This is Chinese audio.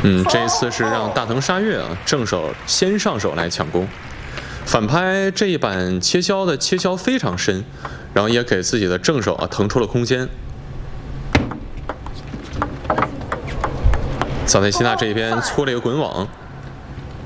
这一次是让大藤沙月啊正手先上手来抢攻，反拍这一板切削的切削非常深，然后也给自己的正手啊腾出了空间。早田希娜这边搓了一个滚网。